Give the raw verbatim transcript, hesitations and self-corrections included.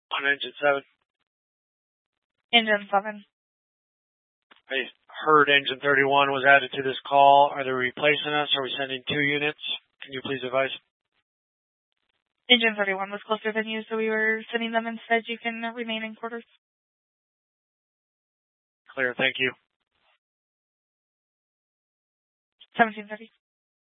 On engine seven. Engine seven. I heard engine thirty-one was added to this call. Are they replacing us? Are we sending two units? Can you please advise? Engine thirty-one was closer than you, so we were sending them instead. You can remain in quarters. Clear, thank you. seventeen thirty.